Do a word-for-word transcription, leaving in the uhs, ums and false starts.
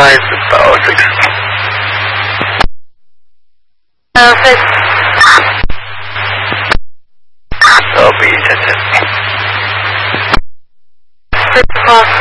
开始到这个。 呃，非手臂在这里。 非常